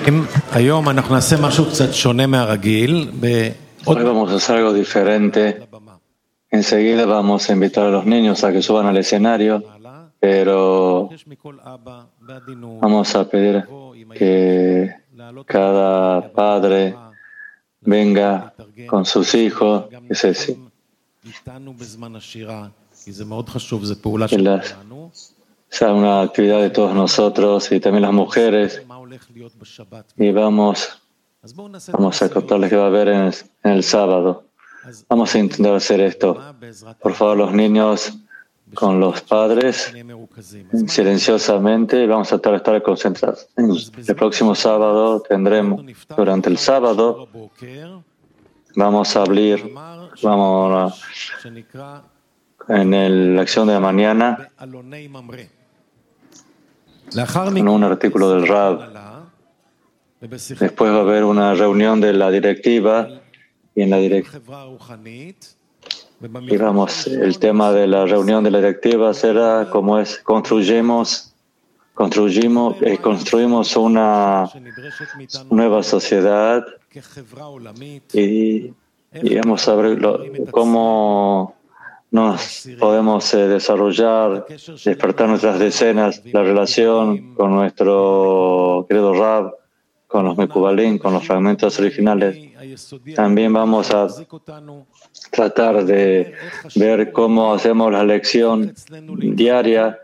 Hoy vamos a hacer algo diferente. Enseguida vamos a invitar a los niños a que suban al escenario, pero vamos a pedir que cada padre venga con sus hijos, que sea una actividad de todos nosotros y también las mujeres, y vamos a contarles qué va a haber en el sábado. Vamos a intentar hacer esto. Por favor, los niños con los padres, silenciosamente, y vamos a tratar de estar concentrados. El próximo sábado durante el sábado, vamos a abrir, en la acción de la mañana, con un artículo del Rab. Después va a haber una reunión de la directiva y en la el tema de la reunión de la directiva será cómo es construimos una nueva sociedad y vamos a ver cómo nos podemos desarrollar, despertar nuestras decenas, la relación con nuestro querido Rab, con los Mekubalín, con los fragmentos originales. También vamos a tratar de ver cómo hacemos la lección diaria.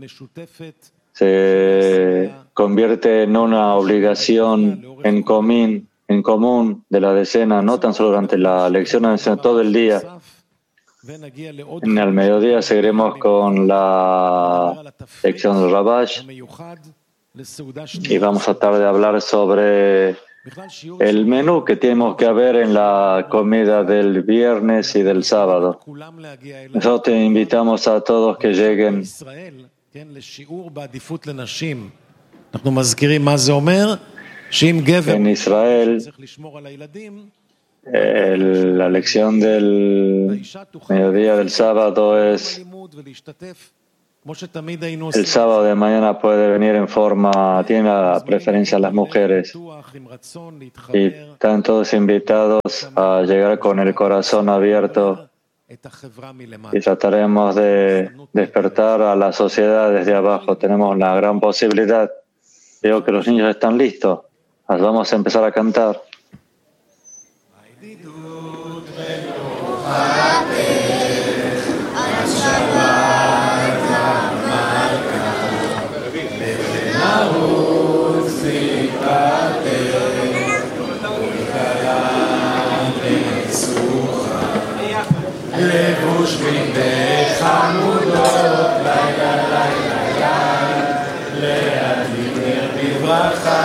Se convierte en una obligación en común de la decena, no tan solo durante la lección, sino todo el día. En el mediodía seguiremos con la lección del Rabash y vamos a tratar de hablar sobre el menú que tenemos que haber en la comida del viernes y del sábado. Nosotros te invitamos a todos que lleguen. En Israel, la lección del mediodía del sábado es: el sábado de mañana puede venir tiene la preferencia a las mujeres, y están todos invitados a llegar con el corazón abierto y trataremos de despertar a la sociedad desde abajo. Tenemos la gran posibilidad. Veo que los niños están listos. Vamos a empezar a cantar. לבוש בגדי חמודות, לילה לילה לילה, להדליק נר בברכה.